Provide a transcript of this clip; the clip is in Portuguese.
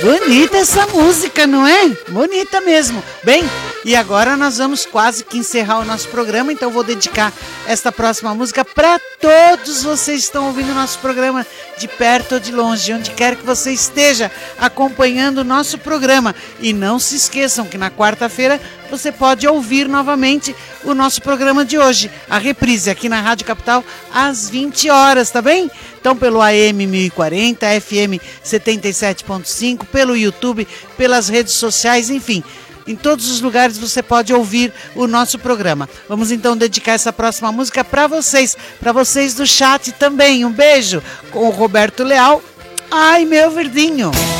Bonita essa música, não é? Bonita mesmo. Bem, e agora nós vamos quase que encerrar o nosso programa, então vou dedicar esta próxima música para todos vocês que estão ouvindo o nosso programa de perto ou de longe, onde quer que você esteja acompanhando o nosso programa. E não se esqueçam que na quarta-feira você pode ouvir novamente o nosso programa de hoje, a reprise aqui na Rádio Capital às 20 horas, tá bem? Então pelo AM 1040, FM 77.5, pelo YouTube, pelas redes sociais, enfim, em todos os lugares você pode ouvir o nosso programa. Vamos então dedicar essa próxima música para vocês do chat também. Um beijo com o Roberto Leal. Ai, meu verdinho.